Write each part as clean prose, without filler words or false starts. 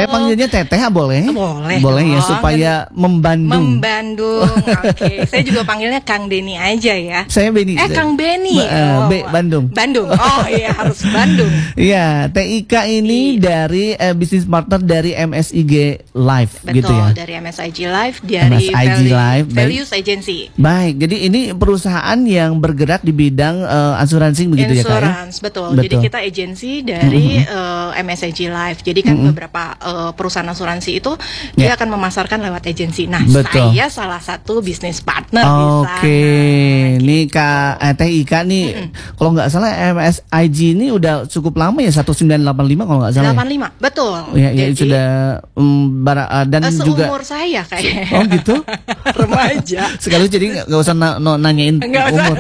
Saya panggilnya Teteh, boleh? Boleh. Boleh ya, supaya membandung. Oke. Saya juga panggilnya Kang Beni aja ya. Saya Beni. Kang Beni. Bandung. Oh iya, harus Bandung. Iya, TIK ini dari business partner dari MSIG Live. Betul, gitu ya. Dari MSIG Live, dari Values Agency. Baik, jadi ini perusahaan yang bergerak di bidang asuransi begitu ya, Kak? Insurance, betul. Jadi kita agensi dari MSIG Live. Jadi kan beberapa perusahaan asuransi itu dia akan memasarkan lewat agensi. Nah, saya salah satu bisnis partner di sana. Oke, ini Kak TIK nih, kalau nggak salah MSIG ini udah cukup lama ya, 1985 kalau nggak salah. 85, betul. Ya, jadi sudah dan juga seumur saya kayaknya. Oh gitu? Remaja. Sekali jadi nggak usah nanyain umur.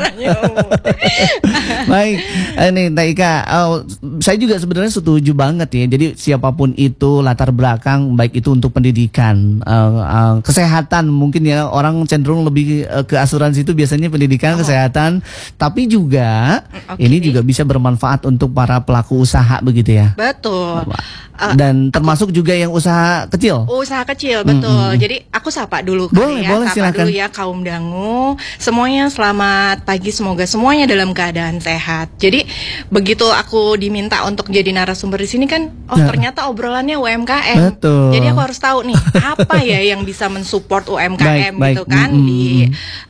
Baik, ini TIK, saya juga sebenarnya setuju banget ya. Jadi siapapun itu latar belakang, baik itu untuk pendidikan, kesehatan, mungkin ya orang cenderung lebih ke asuransi itu biasanya pendidikan, kesehatan, tapi juga ini juga bisa bermanfaat untuk para pelaku usaha begitu ya. Betul. Dan termasuk juga yang usaha kecil. Usaha kecil, betul. Jadi aku sapa dulu boleh sapa silakan. dulu ya kaum dangu. Semuanya selamat pagi, semoga semuanya dalam keadaan sehat. Jadi begitu aku diminta untuk jadi narasumber di sini kan, ternyata obrolannya UMKM. Betul. Jadi aku harus tahu nih apa ya yang bisa mensupport UMKM gitu kan di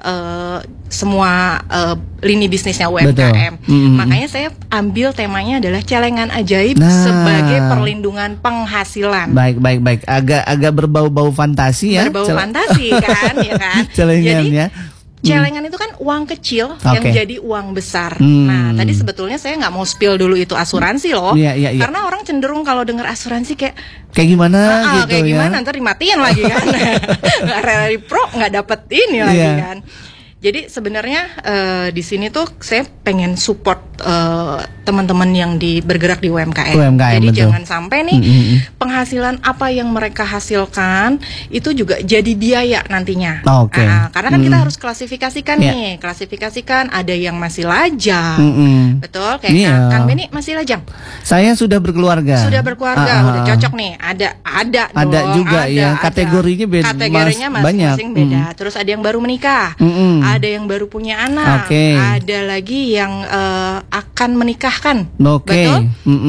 semua lini bisnisnya UMKM. Makanya saya ambil temanya adalah celengan ajaib sebagai perlindungan penghasilan. Baik. Agak berbau-bau fantasi ya. Berbau fantasi kan, ya kan. Celengan jadi, ya. Celengan itu kan uang kecil yang jadi uang besar. Nah, tadi sebetulnya saya nggak mau spill dulu itu asuransi loh. Iya. Karena orang cenderung kalau dengar asuransi kayak gimana gitu kayak ya. gimana, ntar dimatiin lagi kan. Nggak rela pro, nggak dapet ini lagi kan. Jadi sebenarnya di sini tuh saya pengen support teman-teman yang bergerak di UMKM. Jadi betul. Jangan sampai nih penghasilan apa yang mereka hasilkan itu juga jadi biaya nantinya. Karena kan kita harus klasifikasikan nih, klasifikasikan ada yang masih lajang, betul? Kayak Kang Beni masih lajang. Saya sudah berkeluarga. Udah cocok nih. Ada juga ya. Kategorinya beda. Kategorinya masing-masing beda. Terus ada yang baru menikah. Ada yang baru punya anak, ada lagi yang akan menikahkan, betul?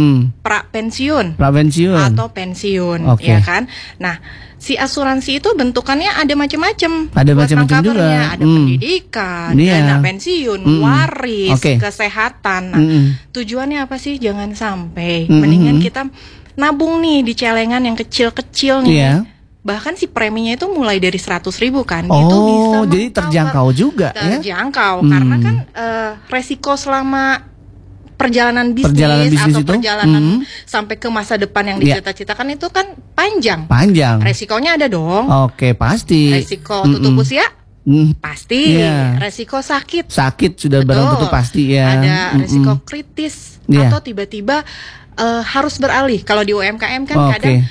Prapensiun atau pensiun, ya kan? Nah, si asuransi itu bentukannya ada macam-macam. Ada macam-macam juga. Ada pendidikan, dana pensiun, waris, kesehatan. Nah, tujuannya apa sih? Jangan sampai. Mendingan kita nabung nih di celengan yang kecil-kecil nih. Bahkan si preminya itu mulai dari 100.000 kan. Itu bisa jadi terjangkau juga ya. Karena kan resiko selama perjalanan bisnis atau perjalanan sampai ke masa depan yang dicita-citakan itu kan panjang. Resikonya ada dong. Pasti. Resiko tutup usia pasti. Resiko sakit sudah barang tentu pasti ya. Ada resiko kritis atau tiba-tiba harus beralih. Kalau di UMKM kan kadang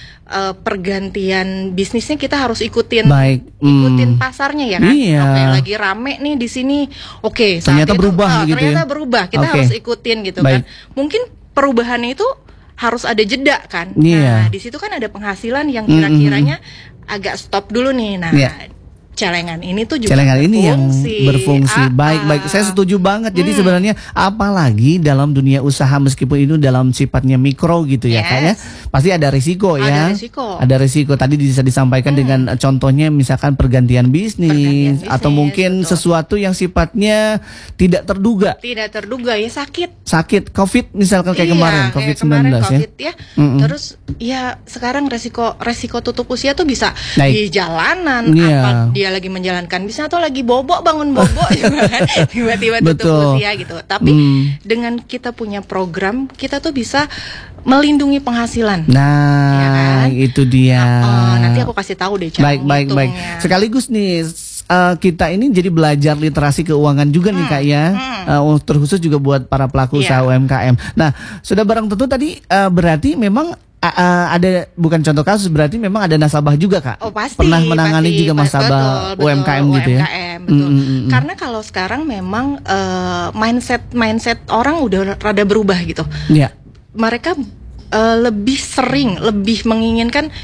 pergantian bisnisnya kita harus ikutin pasarnya ya kan. Lagi rame nih di sini. Ternyata berubah gitu ternyata berubah. Kita harus ikutin gitu kan. Mungkin perubahannya itu harus ada jeda kan. Nah, di situ kan ada penghasilan yang kira-kiranya agak stop dulu nih. Nah, celengan ini tuh juga berfungsi. Baik. Saya setuju banget. Jadi sebenarnya apalagi dalam dunia usaha meskipun itu dalam sifatnya mikro gitu ya, kayaknya pasti ada risiko ya. Ada risiko. Tadi bisa disampaikan dengan contohnya misalkan pergantian bisnis atau mungkin sesuatu yang sifatnya tidak terduga ya, sakit COVID misalkan kayak kemarin COVID-19 ya. Terus ya sekarang resiko tutup usia tuh bisa di jalanan, dia lagi menjalankan bisnis atau lagi bangun bobo juga kan, tiba-tiba tutup usia gitu. Tapi dengan kita punya program, kita tuh bisa melindungi penghasilan. Nah, ya kan? Itu dia. Nanti aku kasih tahu deh cara baik. Sekaligus nih kita ini jadi belajar literasi keuangan juga nih Kak ya. Terkhusus juga buat para pelaku usaha UMKM. Nah, sudah barang tentu tadi berarti memang ada bukan contoh kasus, berarti memang ada nasabah juga Kak. Pasti. Pernah menangani juga nasabah UMKM gitu ya. Betul. Karena kalau sekarang memang mindset orang udah rada berubah gitu. Mereka lebih menginginkan